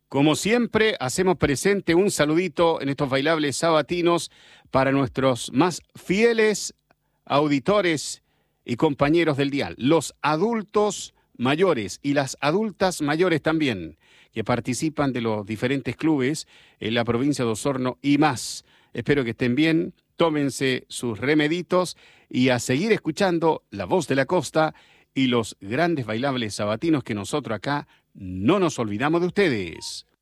Como siempre, hacemos presente un saludito en estos bailables sabatinos para nuestros más fieles auditores y compañeros del dial, los adultos mayores y las adultas mayores también, que participan de los diferentes clubes en la provincia de Osorno y más. Espero que estén bien, tómense sus remeditos y a seguir escuchando La Voz de la Costa y los grandes bailables sabatinos que nosotros acá no nos olvidamos de ustedes.